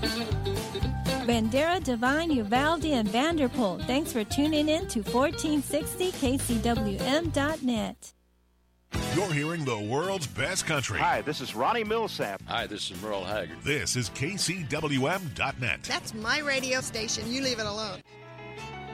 Bandera, Devine, Uvalde, and Vanderpool. Thanks for tuning in to 1460kcwm.net. You're hearing the world's best country. Hi, this is Ronnie Millsap. Hi, this is Merle Haggard. This is KCWM.net. That's my radio station. You leave it alone.